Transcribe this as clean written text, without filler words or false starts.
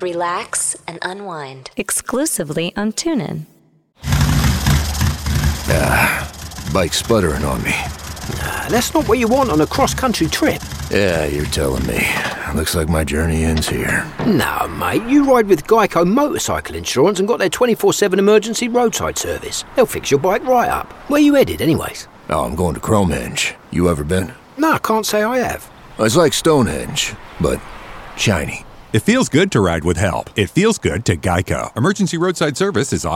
Relax and unwind. Exclusively on TuneIn. Bike's sputtering on me. That's not what you want on a cross-country trip. Yeah, you're telling me. Looks like my journey ends here. No, mate, you ride with Geico Motorcycle Insurance and got their 24/7 emergency roadside service. They'll fix your bike right up. Where you headed, anyways? Oh, I'm going to Cromhenge. You ever been? No, I can't say I have. It's like Stonehenge, but shiny. It feels good to ride with help. It feels good to Geico. Emergency roadside service is